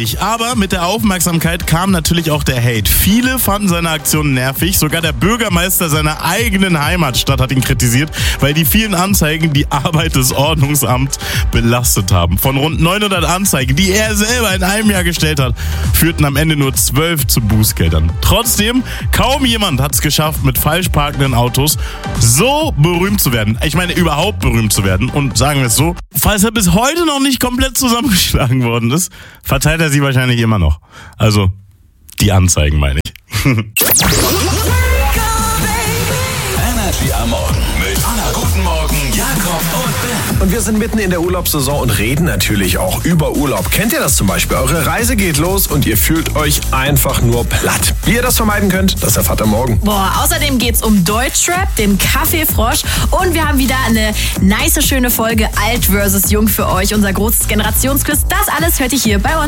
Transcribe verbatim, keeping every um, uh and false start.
nicht. Aber mit der Aufmerksamkeit kam natürlich auch der Hate. Viele fanden seine Aktion nervig. Sogar der Bürgermeister seiner eigenen Heimatstadt hat ihn kritisiert, weil die vielen Anzeigen die Arbeit des Ordnungsamts belastet haben. Von rund neunhundert Anzeigen, die er selber in einem Jahr gestellt hat, führten am Ende nur zwölf zu Bußgeldern. Trotzdem, kaum jemand hat es geschafft, mit falsch parkenden Autos so berühmt zu werden. Ich meine, überhaupt berühmt zu werden. Und sagen wir es so, falls er bis heute noch nicht komplett zusammengeschlagen worden ist, verteilt er sie wahrscheinlich immer noch. Also, die Anzeigen meine ich. Energy am Morgen mit Anna. Guten Morgen, Jakob und Ben. Und wir sind mitten in der Urlaubssaison und reden natürlich auch über Urlaub. Kennt ihr das zum Beispiel? Eure Reise geht los und ihr fühlt euch einfach nur platt. Wie ihr das vermeiden könnt, das erfahrt ihr morgen. Boah, außerdem geht's um Deutschrap, den Kaffeefrosch und wir haben wieder eine nice, schöne Folge Alt versus Jung für euch. Unser großes Generationsquiz. Das alles hört ihr hier bei uns.